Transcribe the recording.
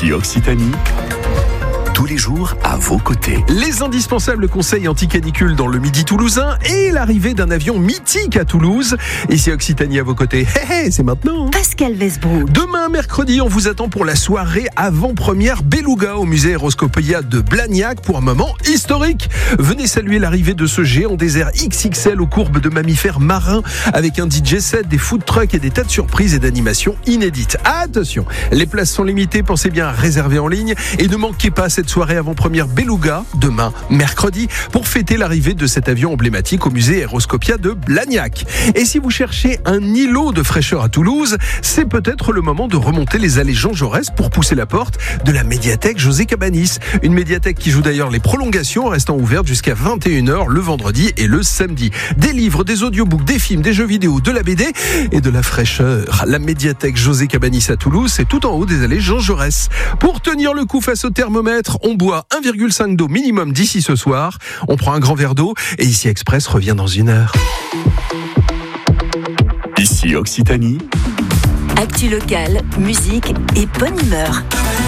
Ici Occitanie. Tous les jours à vos côtés. Les indispensables conseils anti-canicule dans le Midi toulousain et l'arrivée d'un avion mythique à Toulouse. Ici Occitanie à vos côtés. C'est maintenant. Pascal Vesbrook. Demain, mercredi, on vous attend pour la soirée avant-première Beluga au musée Aéroscopia de Blagnac pour un moment historique. Venez saluer l'arrivée de ce géant désert XXL aux courbes de mammifères marins avec un DJ set, des food trucks et des tas de surprises et d'animations inédites. Attention, les places sont limitées, pensez bien à réserver en ligne et ne manquez pas cette soirée avant-première Beluga, demain, mercredi, pour fêter l'arrivée de cet avion emblématique au musée Aéroscopia de Blagnac. Et si vous cherchez un îlot de fraîcheur à Toulouse, c'est peut-être le moment de remonter les allées Jean Jaurès pour pousser la porte de la médiathèque José Cabanis. Une médiathèque qui joue d'ailleurs les prolongations, restant ouverte jusqu'à 21h le vendredi et le samedi. Des livres, des audiobooks, des films, des jeux vidéo, de la BD et de la fraîcheur. La médiathèque José Cabanis à Toulouse, c'est tout en haut des allées Jean Jaurès. Pour tenir le coup face au thermomètre, on boit 1,5 d'eau minimum d'ici ce soir. On prend un grand verre d'eau et Ici Express revient dans 1 heure. Ici Occitanie. Actu locale, musique et bonne humeur.